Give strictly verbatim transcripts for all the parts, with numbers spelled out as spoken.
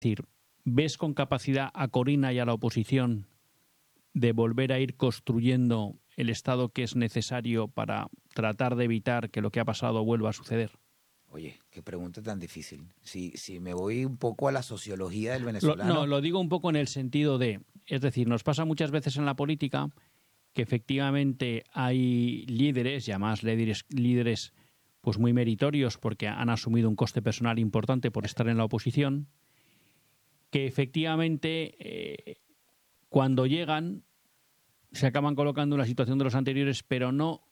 decir, ¿ves con capacidad a Corina y a la oposición de volver a ir construyendo el Estado que es necesario para tratar de evitar que lo que ha pasado vuelva a suceder? Oye, qué pregunta tan difícil. Si, si me voy un poco a la sociología del Lo, no, venezolano, lo digo un poco en el sentido de, es decir, nos pasa muchas veces en la política que efectivamente hay líderes, y además líderes, líderes pues muy meritorios porque han asumido un coste personal importante por estar en la oposición, que efectivamente eh, cuando llegan se acaban colocando en la situación de los anteriores, pero no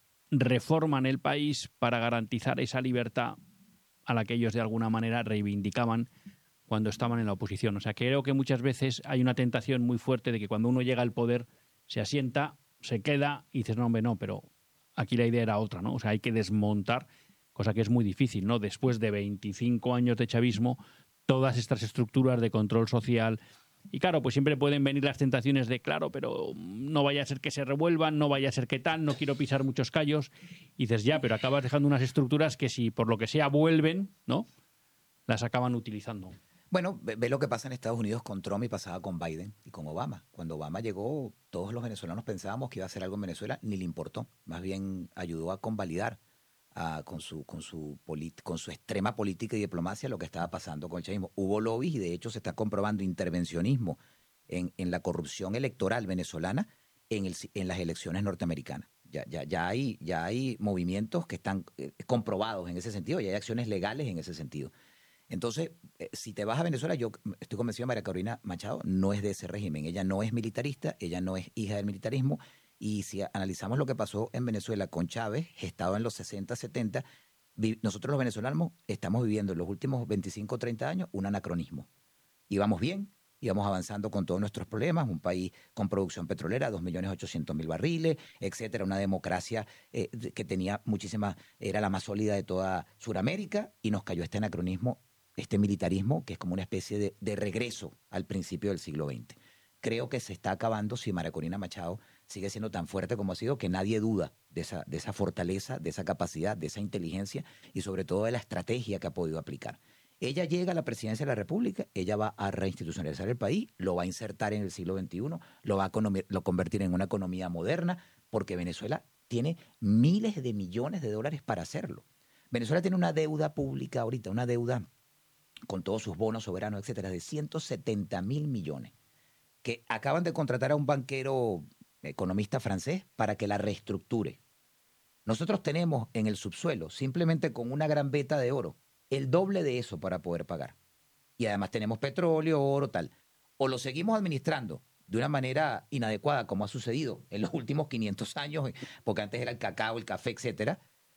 reforman el país para garantizar esa libertad a la que ellos de alguna manera reivindicaban cuando estaban en la oposición. O sea, creo que muchas veces hay una tentación muy fuerte de que cuando uno llega al poder se asienta, se queda y dices, no, hombre, no, pero aquí la idea era otra, ¿no? O sea, hay que desmontar, cosa que es muy difícil, ¿no? Después de veinticinco años de chavismo, todas estas estructuras de control social. Y claro, pues siempre pueden venir las tentaciones de, claro, pero no vaya a ser que se revuelvan, no vaya a ser que tal, no quiero pisar muchos callos. Y dices, ya, pero acabas dejando unas estructuras que si por lo que sea vuelven, ¿no? Las acaban utilizando. bueno, ve, ve lo que pasa en Estados Unidos con Trump y pasaba con Biden y con Obama. Cuando Obama llegó, todos los venezolanos pensábamos que iba a hacer algo en Venezuela, ni le importó. Más bien ayudó a convalidar a, con, su, con, su polit, con su extrema política y diplomacia lo que estaba pasando con el chavismo. Hubo lobbies y de hecho se está comprobando intervencionismo en, en la corrupción electoral venezolana en, el, en las elecciones norteamericanas. Ya, ya, ya, hay, ya hay movimientos que están eh, comprobados en ese sentido y hay acciones legales en ese sentido. Entonces, eh, si te vas a Venezuela, yo estoy convencido que María Corina Machado no es de ese régimen. Ella no es militarista, ella no es hija del militarismo. Y si analizamos lo que pasó en Venezuela con Chávez, gestado en los sesenta, setenta, nosotros los venezolanos estamos viviendo en los últimos veinticinco, treinta años un anacronismo. Íbamos bien, íbamos avanzando con todos nuestros problemas, un país con producción petrolera, dos millones ochocientos mil barriles, etcétera, una democracia eh, que tenía muchísima, era la más sólida de toda Sudamérica, y nos cayó este anacronismo, este militarismo, que es como una especie de, de regreso al principio del siglo veinte. Creo que se está acabando si María Corina Machado sigue siendo tan fuerte como ha sido, que nadie duda de esa, de esa fortaleza, de esa capacidad, de esa inteligencia y sobre todo de la estrategia que ha podido aplicar. Ella llega a la presidencia de la República, ella va a reinstitucionalizar el país, lo va a insertar en el siglo veintiuno, lo va a lo convertir en una economía moderna, porque Venezuela tiene miles de millones de dólares para hacerlo. Venezuela tiene una deuda pública ahorita, una deuda con todos sus bonos soberanos, etcétera, de ciento setenta mil millones, que acaban de contratar a un banquero economista francés para que la reestructure. Nosotros tenemos en el subsuelo, simplemente con una gran veta de oro, el doble de eso para poder pagar. Y además tenemos petróleo, oro, tal. O lo seguimos administrando de una manera inadecuada, como ha sucedido en los últimos quinientos años, porque antes era el cacao, el café, etcétera.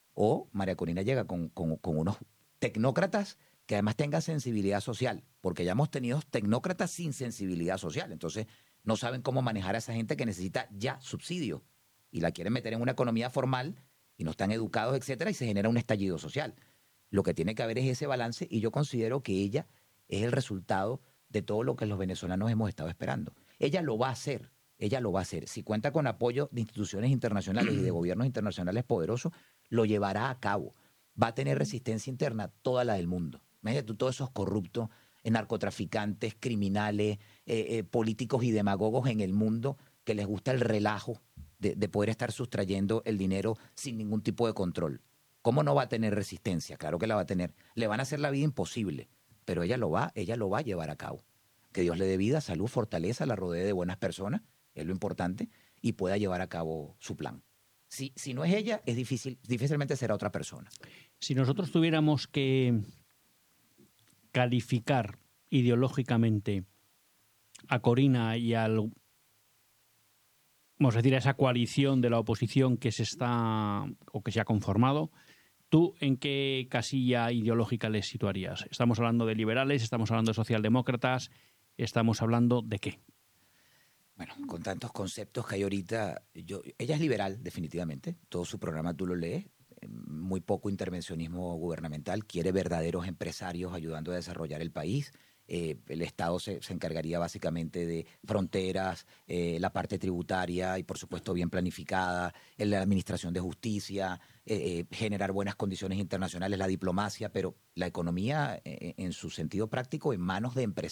O María Corina llega con, con, con unos tecnócratas que además tengan sensibilidad social, porque ya hemos tenido tecnócratas sin sensibilidad social. Entonces, no saben cómo manejar a esa gente que necesita ya subsidio y la quieren meter en una economía formal y no están educados, etcétera, y se genera un estallido social. Lo que tiene que haber es ese balance, y yo considero que ella es el resultado de todo lo que los venezolanos hemos estado esperando. Ella lo va a hacer, ella lo va a hacer. Si cuenta con apoyo de instituciones internacionales y de gobiernos internacionales poderosos, lo llevará a cabo. Va a tener resistencia interna, toda la del mundo. Imagínate tú, todos esos corruptos, eh, narcotraficantes, criminales, eh, eh, políticos y demagogos en el mundo que les gusta el relajo de, de poder estar sustrayendo el dinero sin ningún tipo de control. ¿Cómo no va a tener resistencia? Claro que la va a tener. Le van a hacer la vida imposible, pero ella lo va, ella lo va a llevar a cabo. Que Dios le dé vida, salud, fortaleza, la rodee de buenas personas, es lo importante, y pueda llevar a cabo su plan. Si, si no es ella, es difícil, difícilmente será otra persona. Si nosotros tuviéramos que calificar ideológicamente a Corina y al, vamos a decir, a esa coalición de la oposición que se está o que se ha conformado, ¿tú en qué casilla ideológica les situarías? ¿Estamos hablando de liberales? ¿Estamos hablando de socialdemócratas? ¿Estamos hablando de qué? Bueno, con tantos conceptos que hay ahorita, yo, ella es liberal, definitivamente. Todo su programa tú lo lees. Muy poco intervencionismo gubernamental. Quiere verdaderos empresarios ayudando a desarrollar el país. Eh, el Estado se, se encargaría básicamente de fronteras, eh, la parte tributaria y por supuesto bien planificada, en la administración de justicia, eh, eh, generar buenas condiciones internacionales, la diplomacia, pero la economía eh, en su sentido práctico en manos de empresarios